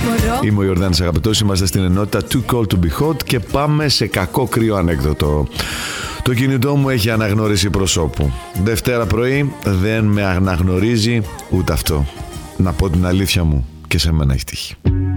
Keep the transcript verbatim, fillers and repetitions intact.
Είμαι ο Ιορδάνης Αγαπητός, είμαστε στην ενότητα Too Cold to Be Hot και πάμε σε κακό κρύο ανέκδοτο. Το κινητό μου έχει αναγνώριση προσώπου. Δευτέρα πρωί δεν με αναγνωρίζει ούτε αυτό. Να πω την αλήθεια μου, και σε μένα έχει τύχει.